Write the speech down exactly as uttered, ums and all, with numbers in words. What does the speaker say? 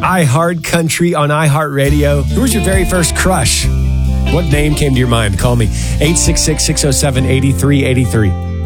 iHeart Country on iHeartRadio. Who was your very first crush? What name came to your mind? Call me, eight six six, six oh seven, eight three eight three.